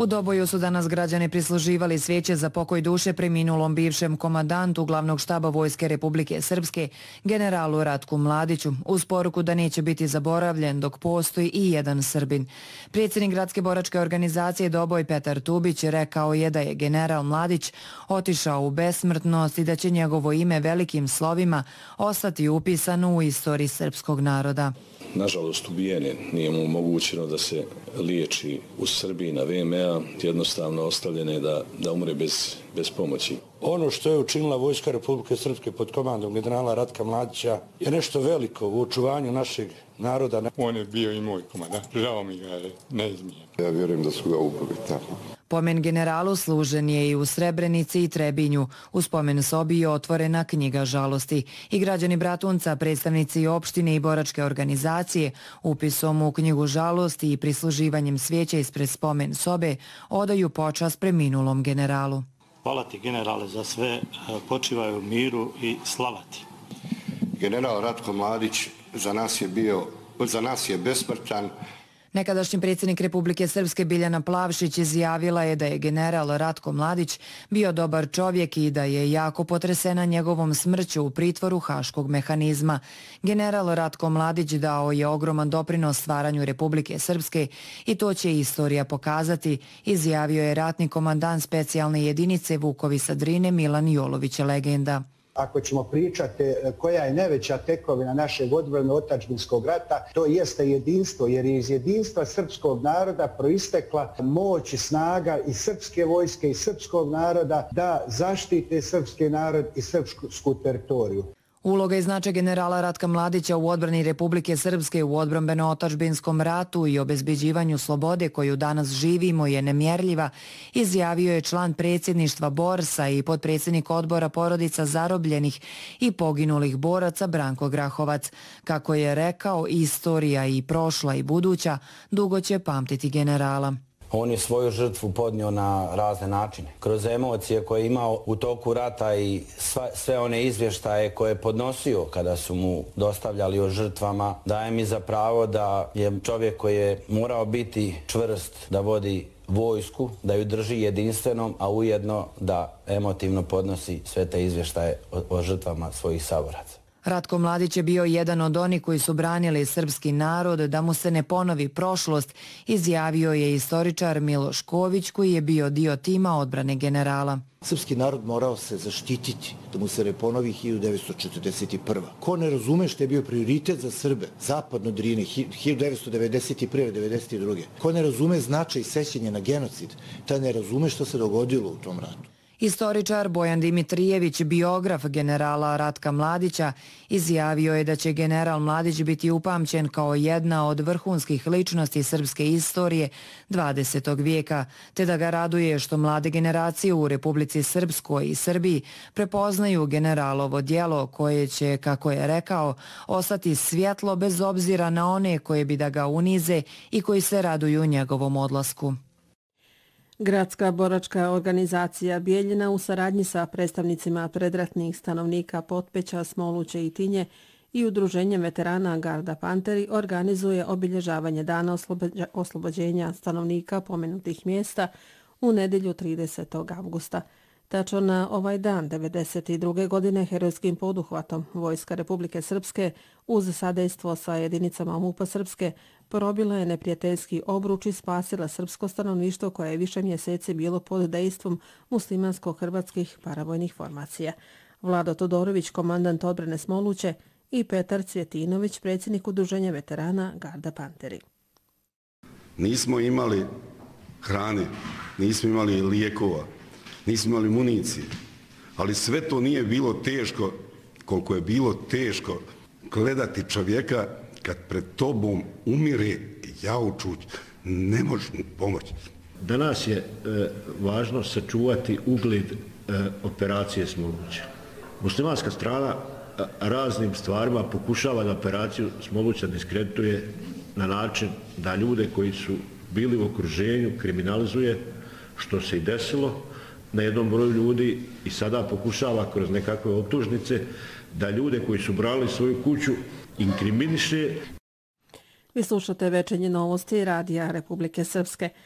U Doboju su danas građani prisluživali svijeće za pokoj duše preminulom bivšem komandantu glavnog štaba Vojske Republike Srpske, generalu Ratku Mladiću, uz poruku da neće biti zaboravljen dok postoji i jedan Srbin. Predsjednik gradske boračke organizacije Doboj Petar Tubić rekao je da je general Mladić otišao u besmrtnost i da će njegovo ime velikim slovima ostati upisano u istoriji srpskog naroda. Nažalost, ubijen je, nije mu omogućeno da se liječi u Srbiji na VMA, jednostavno ostavljen je da umre bez pomoći. Ono što je učinila Vojska Republike Srpske pod komandom generala Ratka Mladića je nešto veliko u očuvanju našeg naroda. On je bio i moj komandant, žao mi ga je neizmjerno. Ja vjerujem da su ga ubili tamo. Pomen generalu služen je i u Srebrenici i Trebinju. U spomen sobi je otvorena knjiga žalosti. I građani Bratunca, predstavnici opštine i boračke organizacije, upisom u knjigu žalosti i prisluživanjem svijeća ispred spomen sobe odaju počast preminulom generalu. Hvala ti, generale, za sve, počivaju u miru i slava ti. General Ratko Mladić za nas je besmrtan. Nekadašnji predsjednik Republike Srpske Biljana Plavšić izjavila je da je general Ratko Mladić bio dobar čovjek i da je jako potresena njegovom smrću u pritvoru Haškog mehanizma. General Ratko Mladić dao je ogroman doprinos stvaranju Republike Srpske i to će istorija pokazati, izjavio je ratni komandant specijalne jedinice Vukovi sa Drine Milan Jolović, legenda. Ako ćemo pričati koja je najveća tekovina našeg odbrano-otadžbinskog rata, to jeste jedinstvo, jer je iz jedinstva srpskog naroda proistekla moć i snaga i srpske vojske i srpskog naroda da zaštite srpski narod i srpsku teritoriju. Uloga i značaj generala Ratka Mladića u odbrani Republike Srpske u odbrambeno-otadžbinskom ratu i obezbeđivanju slobode koju danas živimo je nemjerljiva, izjavio je član predsjedništva Borsa i potpredsjednik odbora porodica zarobljenih i poginulih boraca Branko Grahovac. Kako je rekao, istorija i prošla i buduća dugo će pamtiti generala. On je svoju žrtvu podnio na razne načine. Kroz emocije koje je imao u toku rata i sve one izvještaje koje je podnosio kada su mu dostavljali o žrtvama, daje mi za pravo da je čovjek koji je morao biti čvrst, da vodi vojsku, da ju drži jedinstvenom, a ujedno da emotivno podnosi sve te izvještaje o žrtvama svojih saboraca. Ratko Mladić je bio jedan od onih koji su branili srpski narod da mu se ne ponovi prošlost, izjavio je istoričar Miloš Ković koji je bio dio tima odbrane generala. Srpski narod morao se zaštititi da mu se ne ponovi 1941. Ko ne razume što je bio prioritet za Srbe, zapadno Drine, 1991-1992. Ko ne razume značaj i sećanje na genocid, taj ne razume što se dogodilo u tom ratu. Istoričar Bojan Dimitrijević, biograf generala Ratka Mladića, izjavio je da će general Mladić biti upamćen kao jedna od vrhunskih ličnosti srpske istorije 20. vijeka, te da ga raduje što mlade generacije u Republici Srpskoj i Srbiji prepoznaju generalovo djelo koje će, kako je rekao, ostati svjetlo bez obzira na one koje bi da ga unize i koji se raduju njegovom odlasku. Gradska boračka organizacija Bijeljina u saradnji sa predstavnicima predratnih stanovnika Potpeća, Smoluće i Tinje i Udruženjem veterana Garda Panteri organizuje obilježavanje dana oslobođenja stanovnika pomenutih mjesta u nedjelju 30. avgusta. Tačno na ovaj dan 1992. godine herojskim poduhvatom Vojska Republike Srpske uz sadejstvo sa jedinicama MUP-a Srpske probila je neprijateljski obruč i spasila srpsko stanovništvo koje je više mjeseci bilo pod dejstvom muslimansko-hrvatskih paravojnih formacija. Vlado Todorović, komandant odbrane Smoluće, i Petar Cvjetinović, predsjednik Udruženja veterana Garda Panteri. Nismo imali hrane, nismo imali lijekova, nismo imali municije, ali sve to nije bilo teško koliko je bilo teško gledati čovjeka kad pred tobom umire jaučuć, ne možeš mu pomoći. Danas je važno sačuvati ugled operacije Smoluća. Muslimanska strana raznim stvarima pokušava da operaciju Smoluća diskredituje na način da ljude koji su bili u okruženju kriminalizuje, što se i desilo na jednom broju ljudi, i sada pokušava kroz nekakve optužnice da ljude koji su brali svoju kuću inkriminiše. Vi slušate Večernje novosti Radija Republike Srpske.